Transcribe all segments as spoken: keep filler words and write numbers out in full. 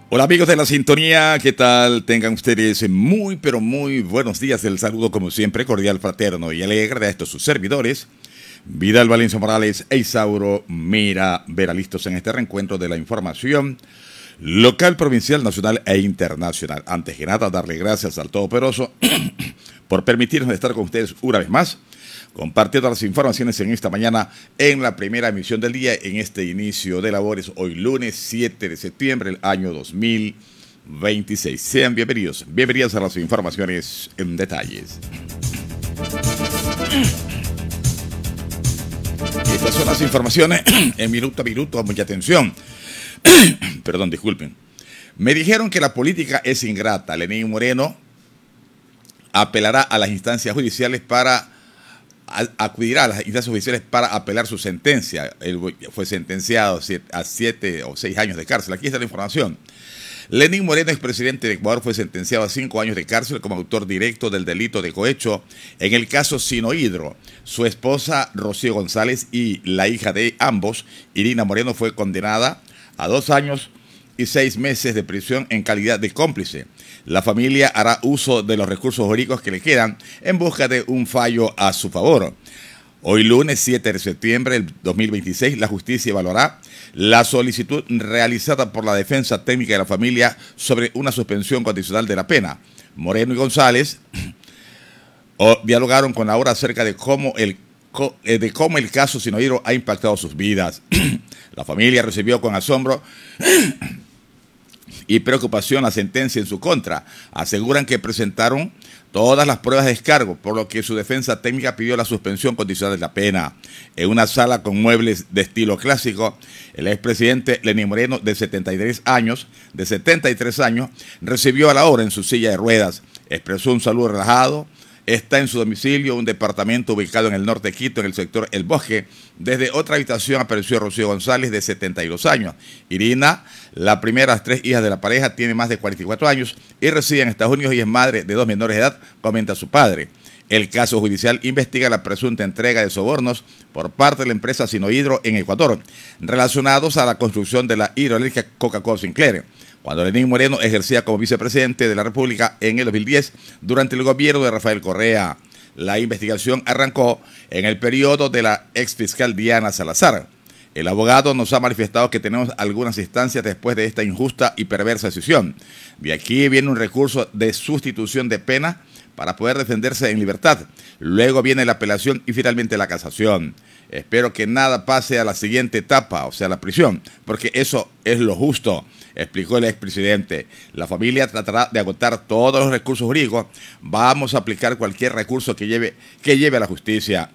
Hola amigos de la sintonía, ¿qué tal? Tengan ustedes muy pero muy buenos días. El saludo como siempre cordial, fraterno y alegre de estos sus servidores, Vidal Valencia Morales e Isauro Mira Vera, listos en este reencuentro de la información local, provincial, nacional e internacional. Antes que nada, darle gracias al Todopoderoso por permitirnos estar con ustedes una vez más, compartiendo las informaciones en esta mañana en la primera emisión del día, en este inicio de labores, hoy lunes siete de septiembre del año dos mil veintiséis. Sean bienvenidos, bienvenidos a las informaciones en detalles. Estas son las informaciones en minuto a minuto, mucha atención. Perdón, disculpen. Me dijeron que la política es ingrata. Lenín Moreno apelará a las instancias judiciales para acudirá a las instancias judiciales para apelar su sentencia. Él fue sentenciado a siete o seis años de cárcel. Aquí está la información. Lenín Moreno, expresidente de Ecuador, fue sentenciado a cinco años de cárcel como autor directo del delito de cohecho en el caso Sinohidro. Su esposa, Rocío González, y la hija de ambos, Irina Moreno, fue condenada a dos años y seis meses de prisión en calidad de cómplice. La familia hará uso de los recursos jurídicos que le quedan en busca de un fallo a su favor. Hoy lunes siete de septiembre del dos mil veintiséis, la justicia evaluará la solicitud realizada por la defensa técnica de la familia sobre una suspensión condicional de la pena. Moreno y González o, dialogaron con Ahora acerca de cómo el de cómo el caso Sinohidro ha impactado sus vidas. La familia recibió con asombro y preocupación la sentencia en su contra. Aseguran que presentaron todas las pruebas de descargo, por lo que su defensa técnica pidió la suspensión condicional de la pena. En una sala con muebles de estilo clásico, el expresidente Lenín Moreno, de setenta y tres años, de setenta y tres años, recibió a la hora en su silla de ruedas. Expresó un saludo relajado. Está en su domicilio, un departamento ubicado en el norte de Quito, en el sector El Bosque. Desde otra habitación apareció Rocío González, de setenta y dos años. Irina, la primera de las tres hijas de la pareja, tiene más de cuarenta y cuatro años y reside en Estados Unidos y es madre de dos menores de edad, comenta su padre. El caso judicial investiga la presunta entrega de sobornos por parte de la empresa Sinohidro en Ecuador, relacionados a la construcción de la hidroeléctrica Coca-Cola Sinclair, cuando Lenín Moreno ejercía como vicepresidente de la República en el dos mil diez durante el gobierno de Rafael Correa. La investigación arrancó en el periodo de la exfiscal Diana Salazar. El abogado nos ha manifestado que tenemos algunas instancias después de esta injusta y perversa decisión. De aquí viene un recurso de sustitución de pena para poder defenderse en libertad. Luego viene la apelación y finalmente la casación. Espero que nada pase a la siguiente etapa, o sea, la prisión, porque eso es lo justo, explicó el expresidente. La familia tratará de agotar todos los recursos jurídicos. Vamos a aplicar cualquier recurso que lleve, que lleve a la justicia.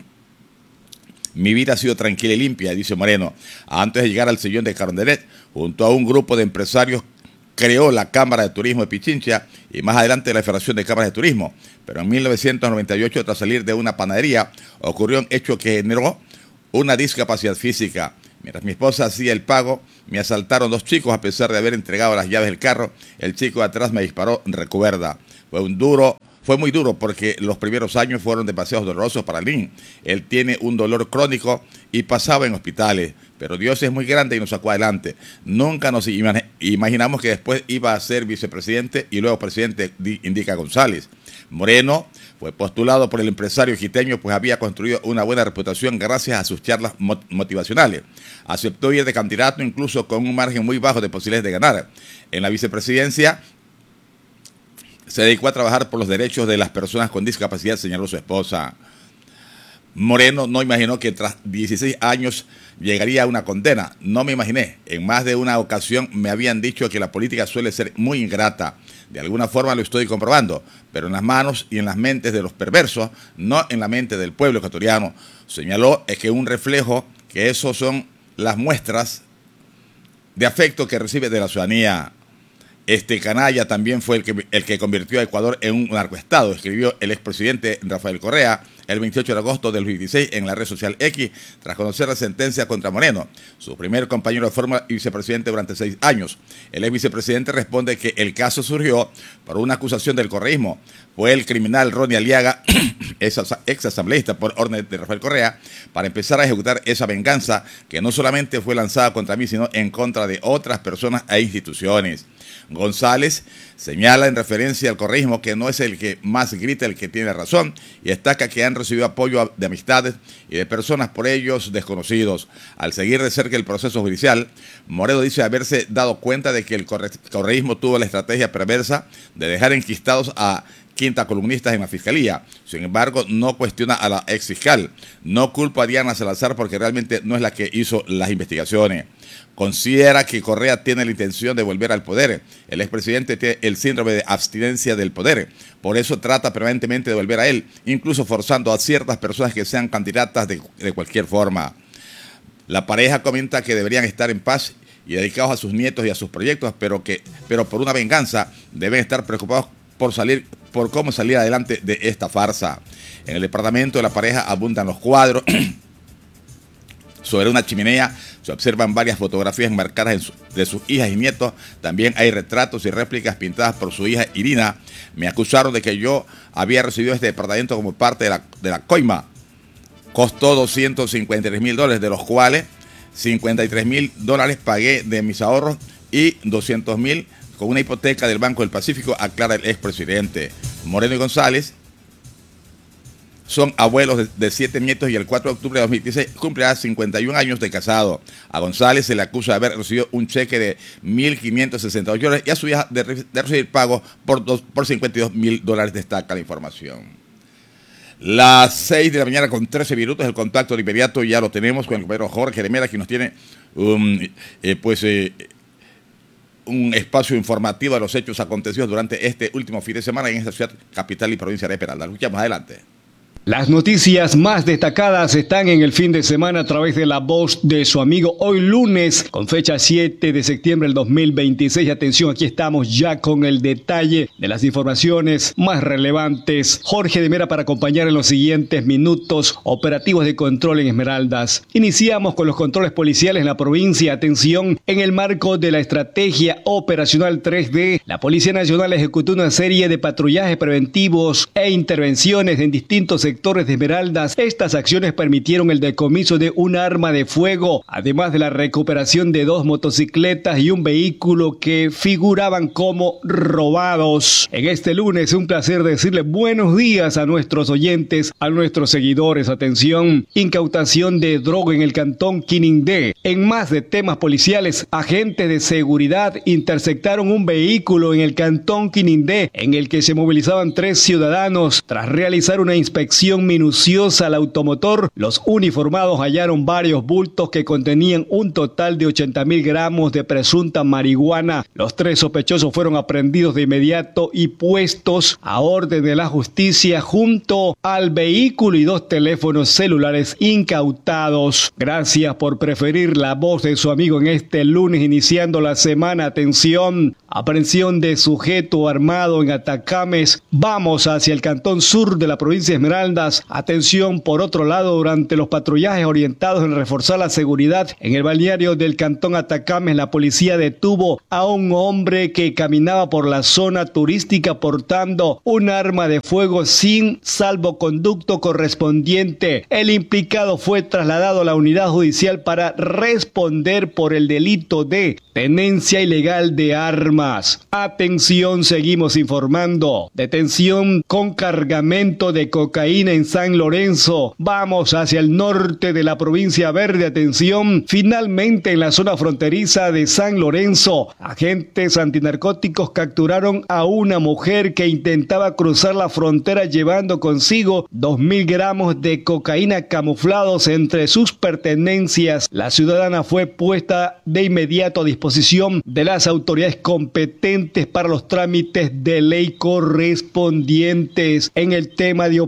Mi vida ha sido tranquila y limpia, dice Moreno. Antes de llegar al sillón de Carondelet, junto a un grupo de empresarios, creó la Cámara de Turismo de Pichincha y más adelante la Federación de Cámaras de Turismo. Pero en mil novecientos noventa y ocho, tras salir de una panadería, ocurrió un hecho que generó una discapacidad física. Mientras mi esposa hacía el pago, me asaltaron dos chicos a pesar de haber entregado las llaves del carro. El chico de atrás me disparó, recuerda. Fue un duro, fue muy duro porque los primeros años fueron demasiado dolorosos para Lenín. Él tiene un dolor crónico y pasaba en hospitales. Pero Dios es muy grande y nos sacó adelante. Nunca nos imaginamos que después iba a ser vicepresidente y luego presidente, indica González. Moreno fue postulado por el empresario quiteño, pues había construido una buena reputación gracias a sus charlas motivacionales. Aceptó ir de candidato incluso con un margen muy bajo de posibilidades de ganar. En la vicepresidencia se dedicó a trabajar por los derechos de las personas con discapacidad, señaló su esposa. Moreno no imaginó que tras dieciséis años llegaría a una condena. No me imaginé. En más de una ocasión me habían dicho que la política suele ser muy ingrata. De alguna forma lo estoy comprobando, pero en las manos y en las mentes de los perversos, no en la mente del pueblo ecuatoriano. Señaló es que un reflejo, que esos son las muestras de afecto que recibe de la ciudadanía. Este canalla también fue el que, el que convirtió a Ecuador en un narcoestado, escribió el expresidente Rafael Correa el veintiocho de agosto del dos mil dieciséis en la red social X tras conocer la sentencia contra Moreno, su primer compañero de fórmula y vicepresidente durante seis años. El ex vicepresidente responde que el caso surgió por una acusación del correísmo. Fue el criminal Ronnie Aliaga, ex asambleísta por orden de Rafael Correa, para empezar a ejecutar esa venganza que no solamente fue lanzada contra mí, sino en contra de otras personas e instituciones. González señala en referencia al correísmo que no es el que más grita el que tiene razón y destaca que han recibido apoyo de amistades y de personas por ellos desconocidos. Al seguir de cerca el proceso judicial, Moreno dice haberse dado cuenta de que el correísmo tuvo la estrategia perversa de dejar enquistados a quinta columnistas en la fiscalía. Sin embargo, no cuestiona a la ex fiscal. No culpa a Diana Salazar porque realmente no es la que hizo las investigaciones. Considera que Correa tiene la intención de volver al poder. El expresidente tiene el síndrome de abstinencia del poder. Por eso trata permanentemente de volver a él, incluso forzando a ciertas personas que sean candidatas de, de cualquier forma. La pareja comenta que deberían estar en paz y dedicados a sus nietos y a sus proyectos, pero que, pero por una venganza deben estar preocupados por salir, por cómo salir adelante de esta farsa. En el departamento de la pareja abundan los cuadros. Sobre una chimenea se observan varias fotografías enmarcadas en su, de sus hijas y nietos. También hay retratos y réplicas pintadas por su hija Irina. Me acusaron de que yo había recibido este departamento como parte de la, de la coima. Costó doscientos cincuenta y tres mil dólares, de los cuales cincuenta y tres mil dólares pagué de mis ahorros y doscientos mil con una hipoteca del Banco del Pacífico, aclara el expresidente. Moreno y González son abuelos de, de siete nietos y el cuatro de octubre de dos mil dieciséis cumplirá cincuenta y un años de casado. A González se le acusa de haber recibido un cheque de mil quinientos sesenta y ocho dólares y a su hija de, de recibir pagos por, dos, por cincuenta y dos mil dólares, destaca la información. Las seis de la mañana con trece minutos, el contacto de inmediato ya lo tenemos con el compañero Jorge de Mera, que nos tiene um, eh, pues... Eh, un espacio informativo de los hechos acontecidos durante este último fin de semana en esta ciudad capital y provincia de Esmeraldas. Escuchamos, adelante. Las noticias más destacadas están en el fin de semana a través de la voz de su amigo hoy lunes con fecha siete de septiembre del dos mil veintiséis. Atención, aquí estamos ya con el detalle de las informaciones más relevantes. Jorge de Mera para acompañar en los siguientes minutos operativos de control en Esmeraldas. Iniciamos con los controles policiales en la provincia. Atención, en el marco de la estrategia operacional tres D, la Policía Nacional ejecutó una serie de patrullajes preventivos e intervenciones en distintos sectores sectores de Esmeraldas. Estas acciones permitieron el decomiso de un arma de fuego, además de la recuperación de dos motocicletas y un vehículo que figuraban como robados. En este lunes, un placer decirle buenos días a nuestros oyentes, a nuestros seguidores. Atención, incautación de droga en el cantón Quinindé. En más de temas policiales, agentes de seguridad interceptaron un vehículo en el cantón Quinindé, en el que se movilizaban tres ciudadanos. Tras realizar una inspección minuciosa al automotor, los uniformados hallaron varios bultos que contenían un total de ochenta mil gramos de presunta marihuana. Los tres sospechosos fueron aprehendidos de inmediato y puestos a orden de la justicia junto al vehículo y dos teléfonos celulares incautados. Gracias por preferir la voz de su amigo en este lunes iniciando la semana. Atención, aprehensión de sujeto armado en Atacames. Vamos hacia el cantón sur de la provincia de Esmeraldas. Atención, por otro lado, durante los patrullajes orientados en reforzar la seguridad en el balneario del cantón Atacames, la policía detuvo a un hombre que caminaba por la zona turística portando un arma de fuego sin salvoconducto correspondiente. El implicado fue trasladado a la unidad judicial para responder por el delito de tenencia ilegal de armas. Atención, seguimos informando. Detención con cargamento de cocaína en San Lorenzo. Vamos hacia el norte de la provincia verde. Atención, finalmente en la zona fronteriza de San Lorenzo, agentes antinarcóticos capturaron a una mujer que intentaba cruzar la frontera llevando consigo dos mil gramos de cocaína camuflados entre sus pertenencias. La ciudadana fue puesta de inmediato a disposición de las autoridades competentes para los trámites de ley correspondientes. En el tema de operación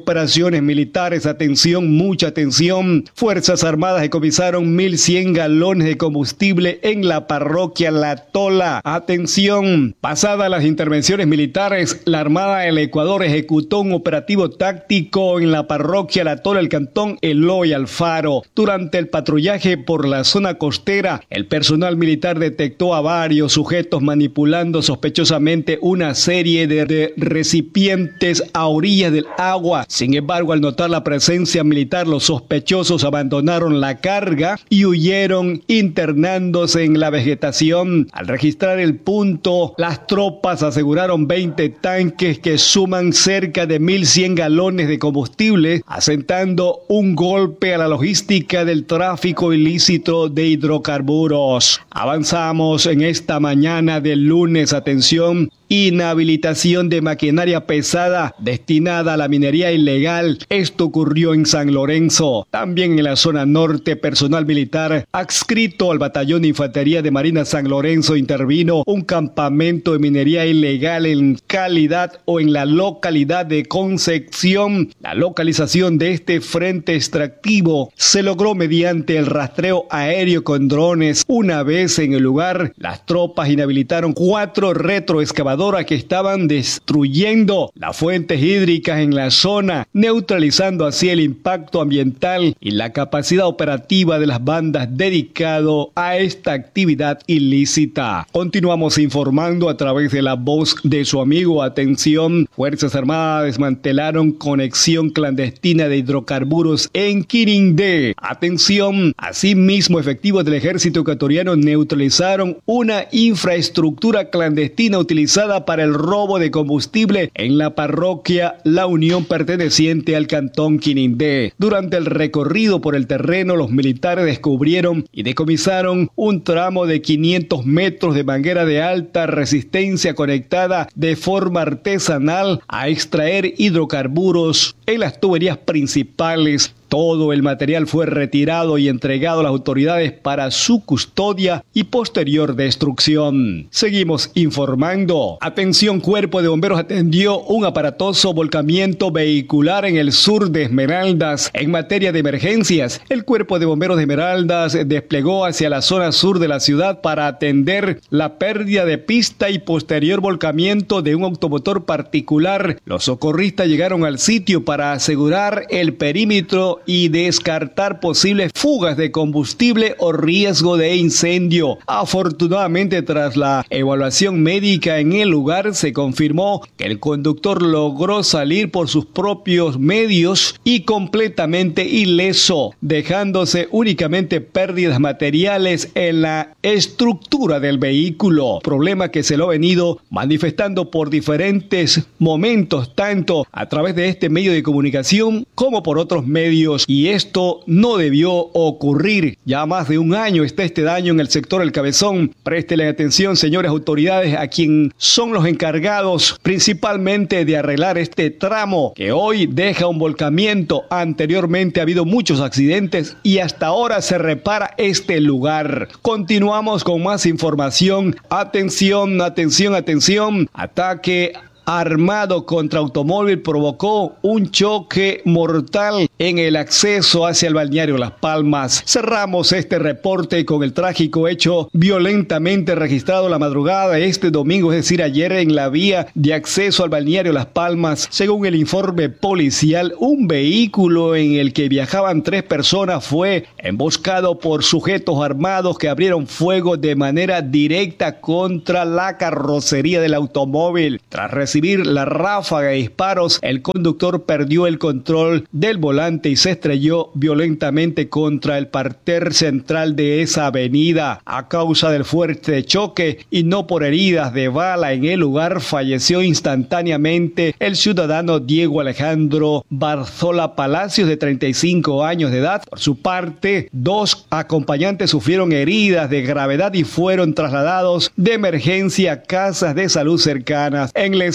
intervenciones militares. Atención, mucha atención. Fuerzas Armadas decomisaron mil cien galones de combustible en la parroquia La Tola. Atención, pasadas las intervenciones militares, la Armada del Ecuador ejecutó un operativo táctico en la parroquia La Tola, el cantón Eloy Alfaro. Durante el patrullaje por la zona costera, el personal militar detectó a varios sujetos manipulando sospechosamente una serie de, de recipientes a orillas del agua. Sin embargo, al notar la presencia militar, los sospechosos abandonaron la carga y huyeron internándose en la vegetación. Al registrar el punto, las tropas aseguraron veinte tanques que suman cerca de mil cien galones de combustible, asentando un golpe a la logística del tráfico ilícito de hidrocarburos. Avanzamos en esta mañana del lunes. Atención, inhabilitación de maquinaria pesada destinada a la minería ilegal. Esto ocurrió en San Lorenzo. También en la zona norte, personal militar adscrito al batallón de infantería de Marina San Lorenzo intervino un campamento de minería ilegal en Calidad o en la localidad de Concepción. La localización de este frente extractivo se logró mediante el rastreo aéreo con drones. Una vez en el lugar, las tropas inhabilitaron cuatro retroexcavadoras que estaban destruyendo las fuentes hídricas en la zona, neutralizando así el impacto ambiental y la capacidad operativa de las bandas dedicado a esta actividad ilícita. Continuamos informando a través de la voz de su amigo. Atención, Fuerzas Armadas desmantelaron conexión clandestina de hidrocarburos en Quirindé. Atención, asimismo, efectivos del ejército ecuatoriano neutralizaron una infraestructura clandestina utilizada para el robo de combustible en la parroquia La Unión perteneciente al cantón Quirindé. Durante el recorrido por el terreno, los militares descubrieron y decomisaron un tramo de quinientos metros de manguera de alta resistencia conectada de forma artesanal a extraer hidrocarburos en las tuberías principales. Todo el material fue retirado y entregado a las autoridades para su custodia y posterior destrucción. Seguimos informando. Atención, Cuerpo de Bomberos atendió un aparatoso volcamiento vehicular en el sur de Esmeraldas. En materia de emergencias, el Cuerpo de Bomberos de Esmeraldas desplegó hacia la zona sur de la ciudad para atender la pérdida de pista y posterior volcamiento de un automotor particular. Los socorristas llegaron al sitio para asegurar el perímetro y descartar posibles fugas de combustible o riesgo de incendio. Afortunadamente, tras la evaluación médica en el lugar, se confirmó que el conductor logró salir por sus propios medios y completamente ileso, dejándose únicamente pérdidas materiales en la estructura del vehículo, problema que se lo ha venido manifestando por diferentes momentos, tanto a través de este medio de comunicación como por otros medios, y esto no debió ocurrir. Ya más de un año está este daño en el sector El Cabezón. Préstele atención, señores autoridades, a quien son los encargados principalmente de arreglar este tramo que hoy deja un volcamiento. Anteriormente ha habido muchos accidentes y hasta ahora se repara este lugar. Continuamos con más información. Atención, atención, atención. Ataque armado contra automóvil provocó un choque mortal en el acceso hacia el balneario Las Palmas. Cerramos este reporte con el trágico hecho violentamente registrado la madrugada de este domingo, es decir, ayer, en la vía de acceso al balneario Las Palmas. Según el informe policial, un vehículo en el que viajaban tres personas fue emboscado por sujetos armados que abrieron fuego de manera directa contra la carrocería del automóvil. Tras recibir la ráfaga de disparos, el conductor perdió el control del volante y se estrelló violentamente contra el parterre central de esa avenida. A causa del fuerte choque y no por heridas de bala en el lugar, falleció instantáneamente el ciudadano Diego Alejandro Barzola Palacios, de treinta y cinco años de edad. Por su parte, dos acompañantes sufrieron heridas de gravedad y fueron trasladados de emergencia a casas de salud cercanas. En la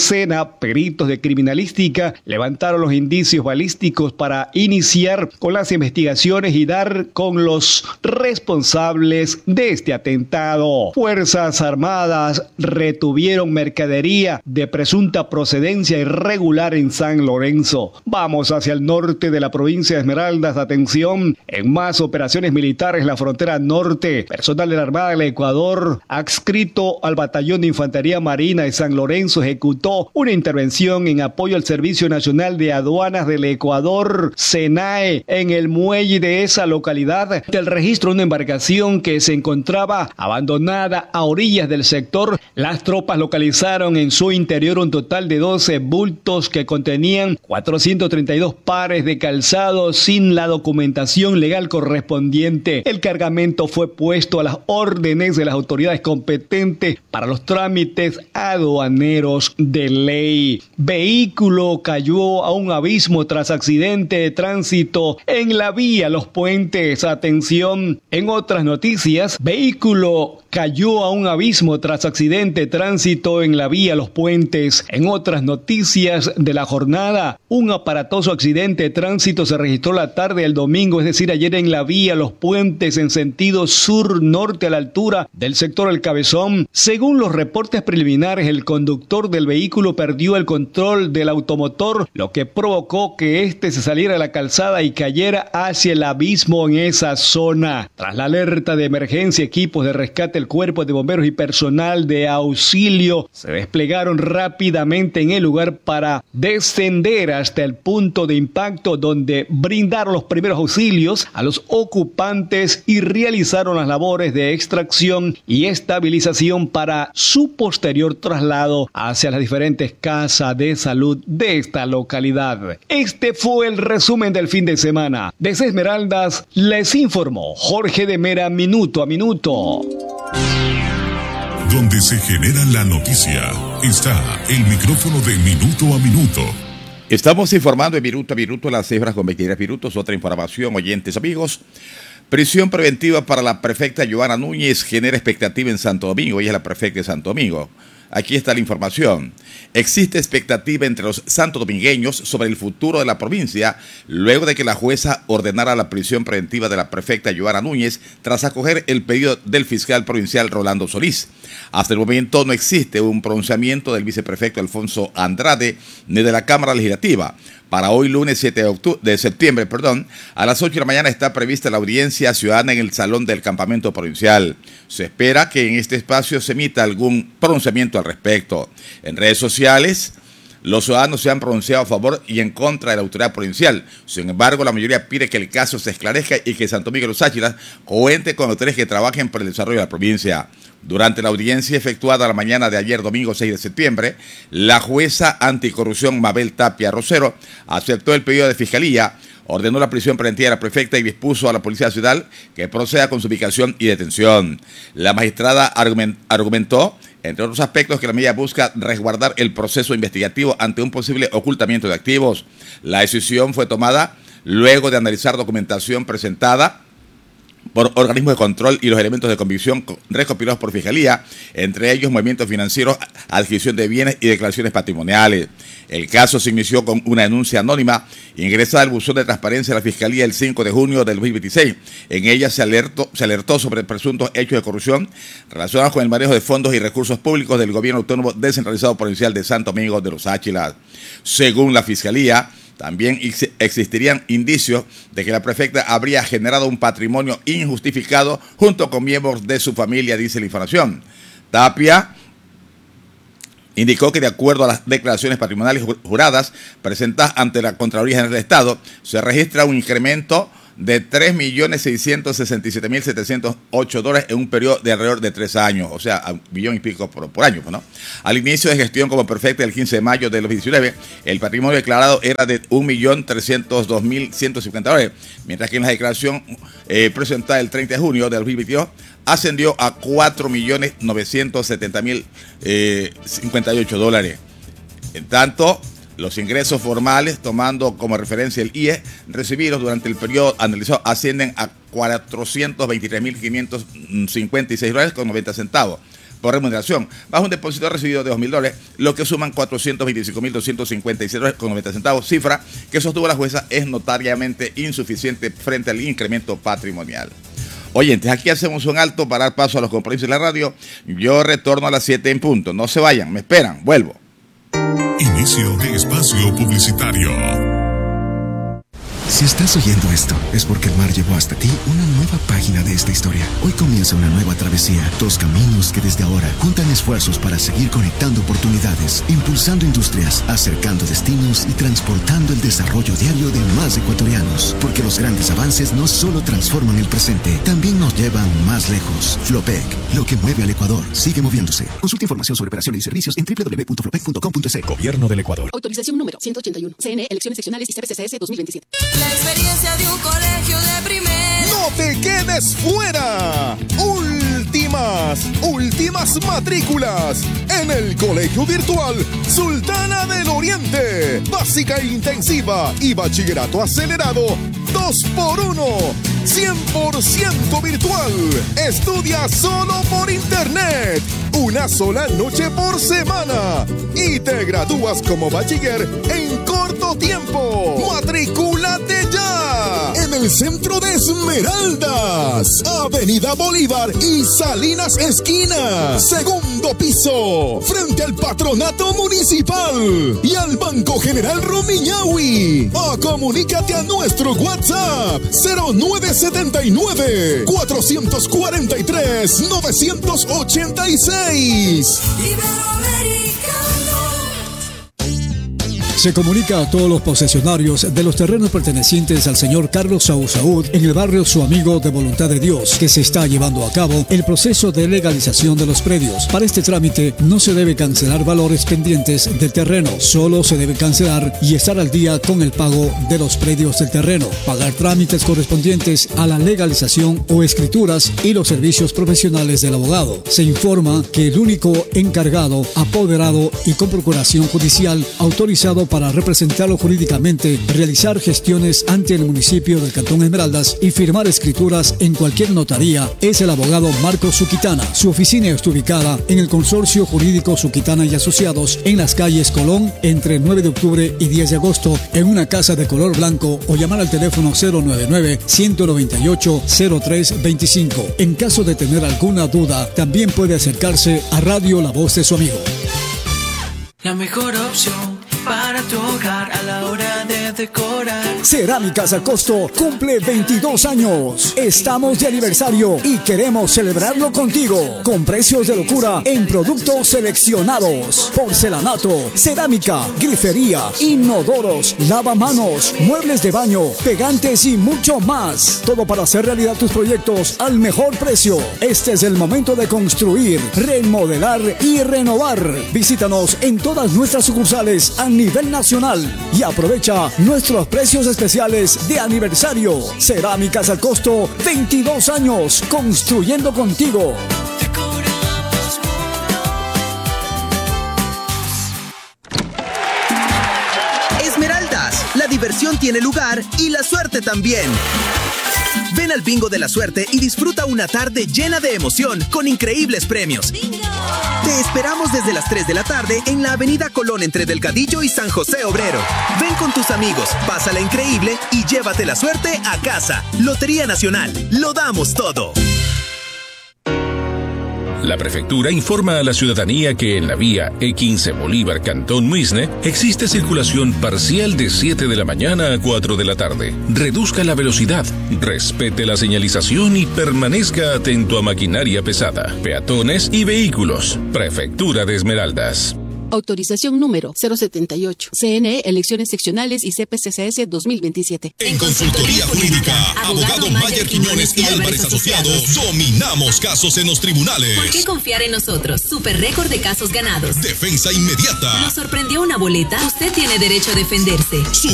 escena, peritos de criminalística levantaron los indicios balísticos para iniciar con las investigaciones y dar con los responsables de este atentado. Fuerzas Armadas retuvieron mercadería de presunta procedencia irregular en San Lorenzo. Vamos hacia el norte de la provincia de Esmeraldas. Atención, en más operaciones militares en la frontera norte, personal de la Armada del Ecuador, adscrito al Batallón de Infantería Marina de San Lorenzo, ejecutó una intervención en apoyo al Servicio Nacional de Aduanas del Ecuador, SENAE, en el muelle de esa localidad. Del registro de una embarcación que se encontraba abandonada a orillas del sector, las tropas localizaron en su interior un total de doce bultos que contenían cuatrocientos treinta y dos pares de calzado sin la documentación legal correspondiente. El cargamento fue puesto a las órdenes de las autoridades competentes para los trámites aduaneros de ley. Vehículo cayó a un abismo tras accidente de tránsito en la vía Los Puentes. Atención, en otras noticias, vehículo cayó a un abismo tras accidente de tránsito en la vía Los Puentes. En otras noticias de la jornada, un aparatoso accidente de tránsito se registró la tarde del domingo, es decir, ayer en la vía Los Puentes en sentido sur-norte a la altura del sector El Cabezón. Según los reportes preliminares, el conductor del vehículo perdió el control del automotor, lo que provocó que éste se saliera de la calzada y cayera hacia el abismo en esa zona. Tras la alerta de emergencia, equipos de rescate, el cuerpo de bomberos y personal de auxilio se desplegaron rápidamente en el lugar para descender hasta el punto de impacto, donde brindaron los primeros auxilios a los ocupantes y realizaron las labores de extracción y estabilización para su posterior traslado hacia las diferentes casas de salud de esta localidad. Este fue el resumen del fin de semana. Desde Esmeraldas les informó Jorge de Mera, minuto a minuto. Donde se genera la noticia, está el micrófono de Minuto a Minuto. Estamos informando en Minuto a Minuto, las seis horas con veintitrés minutos. Otra información, oyentes amigos. Prisión preventiva para la prefecta Joana Núñez genera expectativa en Santo Domingo. Ella es la prefecta de Santo Domingo. Aquí está la información. Existe expectativa entre los santodomingueños sobre el futuro de la provincia luego de que la jueza ordenara la prisión preventiva de la prefecta Joana Núñez tras acoger el pedido del fiscal provincial Rolando Solís. Hasta el momento no existe un pronunciamiento del viceprefecto Alfonso Andrade ni de la Cámara Legislativa. Para hoy, lunes siete de septiembre, perdón, a las ocho de la mañana está prevista la audiencia ciudadana en el Salón del Campamento Provincial. Se espera que en este espacio se emita algún pronunciamiento al respecto. En redes sociales, los ciudadanos se han pronunciado a favor y en contra de la autoridad provincial. Sin embargo, la mayoría pide que el caso se esclarezca y que Santo Domingo de los Áchilas cuente con autoridades que trabajen por el desarrollo de la provincia. Durante la audiencia efectuada la mañana de ayer, domingo seis de septiembre, la jueza anticorrupción Mabel Tapia Rosero aceptó el pedido de fiscalía, ordenó la prisión preventiva de la prefecta y dispuso a la Policía Ciudad que proceda con su ubicación y detención. La magistrada argumentó, entre otros aspectos, que la medida busca resguardar el proceso investigativo ante un posible ocultamiento de activos. La decisión fue tomada luego de analizar documentación presentada por organismos de control y los elementos de convicción recopilados por Fiscalía, entre ellos movimientos financieros, adquisición de bienes y declaraciones patrimoniales. El caso se inició con una denuncia anónima ingresada al buzón de transparencia de la Fiscalía el cinco de junio del dos mil veintiséis. En ella se alertó, se alertó sobre presuntos hechos de corrupción relacionados con el manejo de fondos y recursos públicos del Gobierno Autónomo Descentralizado Provincial de Santo Domingo de los Áchilas. Según la Fiscalía, también existirían indicios de que la prefecta habría generado un patrimonio injustificado junto con miembros de su familia, dice la información. Tapia indicó que de acuerdo a las declaraciones patrimoniales juradas presentadas ante la Contraloría General del Estado, se registra un incremento de tres millones seiscientos sesenta y siete mil setecientos ocho dólares en un periodo de alrededor de tres años, o sea, a un billón y pico por, por año, ¿no? Al inicio de gestión como prefecta el quince de mayo de dos mil diecinueve, el patrimonio declarado era de un millón trescientos dos mil ciento cincuenta dólares, mientras que en la declaración eh, presentada el treinta de junio de dos mil veintidós ascendió a cuatro millones novecientos setenta mil cincuenta y ocho dólares. En tanto, los ingresos formales, tomando como referencia el I E, recibidos durante el periodo analizado, ascienden a cuatrocientos veintitrés mil quinientos cincuenta y seis dólares con noventa centavos. por remuneración, bajo un depósito recibido de dos mil dólares, lo que suman cuatrocientos veinticinco mil doscientos cincuenta y siete dólares con noventa centavos, cifra que sostuvo la jueza es notariamente insuficiente frente al incremento patrimonial. Oyentes, aquí hacemos un alto para dar paso a los compromisos de la radio. Yo retorno a las siete en punto. No se vayan, me esperan, vuelvo. Inicio de espacio publicitario. Si estás oyendo esto, es porque el mar llevó hasta ti una nueva página de esta historia. Hoy comienza una nueva travesía, dos caminos que desde ahora juntan esfuerzos para seguir conectando oportunidades, impulsando industrias, acercando destinos y transportando el desarrollo diario de más ecuatorianos. Porque los grandes avances no solo transforman el presente, también nos llevan más lejos. Flopec, lo que mueve al Ecuador, sigue moviéndose. Consulta información sobre operaciones y servicios en doble u doble u doble u punto flopec punto com punto es. Gobierno del Ecuador. Autorización número ciento ochenta y uno. C N E, Elecciones Seccionales y C P C C S dos mil veintisiete. La experiencia de un colegio de primer. ¡No te quedes fuera! Últimas, últimas matrículas en el Colegio Virtual Sultana del Oriente. Básica intensiva y bachillerato acelerado dos por uno. cien por ciento virtual. Estudia solo por internet. Una sola noche por semana. Y te gradúas como bachiller en corto tiempo. ¡Matricúlate ya! En el centro de Esmeraldas. Avenida Bolívar y Salinas Esquina. Segundo piso. Frente al Patronato Municipal. Y al Banco General Rumiñahui. O comunícate a nuestro WhatsApp. cero nueve siete nueve, cuatro cuatro tres, nueve ocho seis. Se comunica a todos los posesionarios de los terrenos pertenecientes al señor Carlos Saúl Saúd en el barrio Su Amigo de Voluntad de Dios que se está llevando a cabo el proceso de legalización de los predios. Para este trámite no se debe cancelar valores pendientes del terreno, solo se debe cancelar y estar al día con el pago de los predios del terreno, pagar trámites correspondientes a la legalización o escrituras y los servicios profesionales del abogado. Se informa que el único encargado, apoderado y con procuración judicial autorizado para representarlo jurídicamente, realizar gestiones ante el municipio del Cantón Esmeraldas y firmar escrituras en cualquier notaría es el abogado Marcos Suquitana. Su oficina está ubicada en el Consorcio Jurídico Suquitana y Asociados en las calles Colón entre nueve de octubre y diez de agosto en una casa de color blanco o llamar al teléfono cero nueve nueve, uno nueve ocho, cero tres dos cinco. En caso de tener alguna duda, también puede acercarse a Radio La Voz de Su Amigo. La mejor opción para tu hogar a la hora de decorar. Cerámicas al Costo cumple veintidós años. Estamos de aniversario y queremos celebrarlo contigo. Con precios de locura en productos seleccionados. Porcelanato, cerámica, grifería, inodoros, lavamanos, muebles de baño, pegantes y mucho más. Todo para hacer realidad tus proyectos al mejor precio. Este es el momento de construir, remodelar y renovar. Visítanos en todas nuestras sucursales a nivel nacional y aprovecha nuestros precios especiales de aniversario. Cerámicas al Costo, veintidós años construyendo contigo. Esmeraldas, la diversión tiene lugar y la suerte también. Ven al Bingo de la Suerte y disfruta una tarde llena de emoción con increíbles premios. ¡Bingo! Te esperamos desde las tres de la tarde en la Avenida Colón entre Delgadillo y San José Obrero. Ven con tus amigos, pásala increíble y llévate la suerte a casa. Lotería Nacional, lo damos todo. La prefectura informa a la ciudadanía que en la vía E quince Bolívar Cantón Muisne existe circulación parcial de siete de la mañana a cuatro de la tarde. Reduzca la velocidad, respete la señalización y permanezca atento a maquinaria pesada, peatones y vehículos. Prefectura de Esmeraldas. Autorización número cero setenta y ocho. C N E, Elecciones Seccionales y C P C C S dos mil veintisiete. En Consultoría Jurídica, abogado Mayer Quiñones y Álvarez Asociados, dominamos casos en los tribunales. ¿Por qué confiar en nosotros? Super récord de casos ganados. Defensa inmediata. ¿Nos sorprendió una boleta? Usted tiene derecho a defenderse.